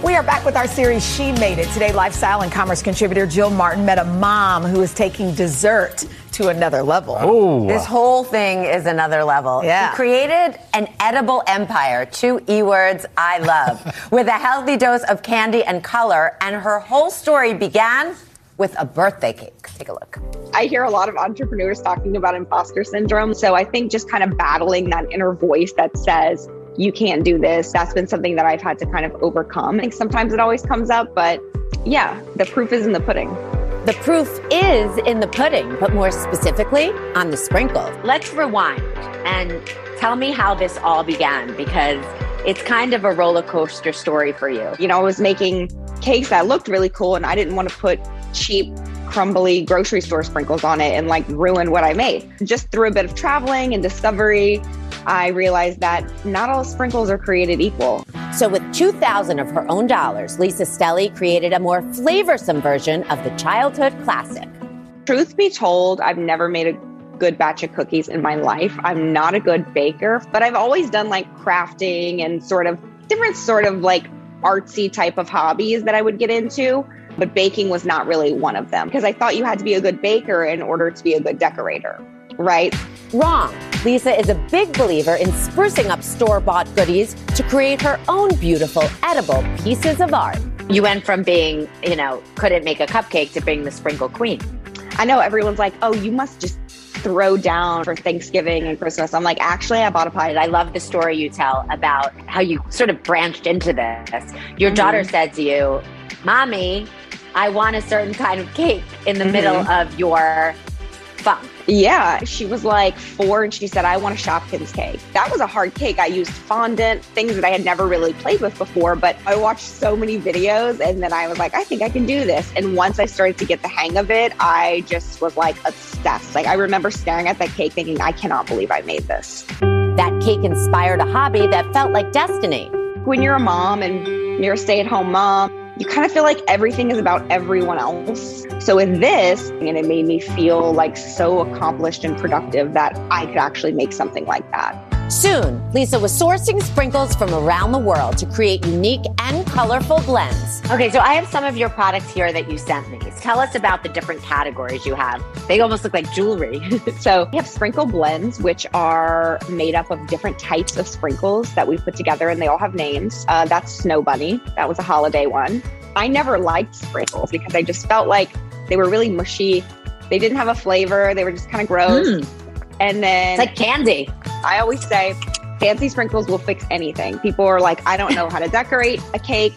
We are back with our series, She Made It. Today, lifestyle and commerce contributor Jill Martin met a mom who is taking dessert to another level. Oh. This whole thing is another level. Yeah. She created an edible empire, 2 E words I love, with a healthy dose of candy and color, and her whole story began with a birthday cake. Take a look. I hear a lot of entrepreneurs talking about imposter syndrome. So I think just kind of battling that inner voice that says, you can't do this. That's been something that I've had to kind of overcome. I think sometimes it always comes up, but yeah, the proof is in the pudding. The proof is in the pudding, but more specifically on the sprinkles. Let's rewind and tell me how this all began, because it's kind of a roller coaster story for you. You know, I was making cakes that looked really cool and I didn't want to put cheap, crumbly grocery store sprinkles on it and like ruin what I made. Just through a bit of traveling and discovery, I realized that not all sprinkles are created equal. So with $2,000 of her own dollars, Lisa Stelly created a more flavorsome version of the childhood classic. Truth be told, I've never made a good batch of cookies in my life. I'm not a good baker, but I've always done like crafting and sort of different sort of like artsy type of hobbies that I would get into. But baking was not really one of them because I thought you had to be a good baker in order to be a good decorator, right? Wrong. Lisa is a big believer in sprucing up store-bought goodies to create her own beautiful, edible pieces of art. You went from being, couldn't make a cupcake to being the sprinkle queen. I know everyone's like, oh, you must just throw down for Thanksgiving and Christmas. I'm like, actually, I bought a pie. I love the story you tell about how you sort of branched into this. Your daughter said to you, Mommy, I want a certain kind of cake in the middle of your funk. Yeah, she was like 4 and she said, I want a Shopkins cake. That was a hard cake. I used fondant, things that I had never really played with before, but I watched so many videos and then I was like, I think I can do this. And once I started to get the hang of it, I just was like obsessed. Like I remember staring at that cake thinking, I cannot believe I made this. That cake inspired a hobby that felt like destiny. When you're a mom and you're a stay-at-home mom, you kind of feel like everything is about everyone else. So with this, and it made me feel like so accomplished and productive that I could actually make something like that. Soon, Lisa was sourcing sprinkles from around the world to create unique and colorful blends. Okay, so I have some of your products here that you sent me. Tell us about the different categories you have. They almost look like jewelry. So we have sprinkle blends, which are made up of different types of sprinkles that we put together, and they all have names. That's Snow Bunny. That was a holiday one. I never liked sprinkles because I just felt like they were really mushy. They didn't have a flavor. They were just kind of gross. And then it's like candy. I always say fancy sprinkles will fix anything. People are like, I don't know how to decorate a cake.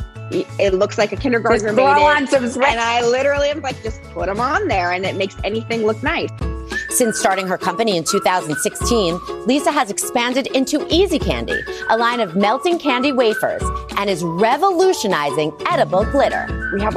It looks like a kindergartner made it. And I literally am like, just put them on there and it makes anything look nice. Since starting her company in 2016, Lisa has expanded into Easy Candy, a line of melting candy wafers, and is revolutionizing edible glitter. We have